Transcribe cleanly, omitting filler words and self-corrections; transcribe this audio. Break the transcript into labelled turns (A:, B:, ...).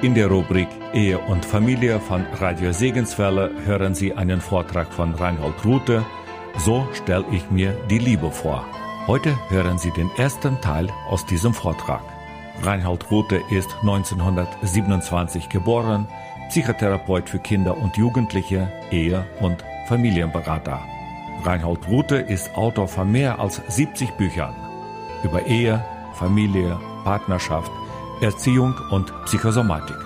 A: In der Rubrik Ehe und Familie von Radio Segenswelle hören Sie einen Vortrag von Reinhold Ruthe. So stelle ich mir die Liebe vor. Heute hören Sie den ersten Teil aus diesem Vortrag. Reinhold Ruthe ist 1927 geboren, Psychotherapeut für Kinder und Jugendliche, Ehe- und Familienberater. Reinhold Ruthe ist Autor von mehr als 70 Büchern über Ehe, Familie, Partnerschaft, Erziehung und Psychosomatik.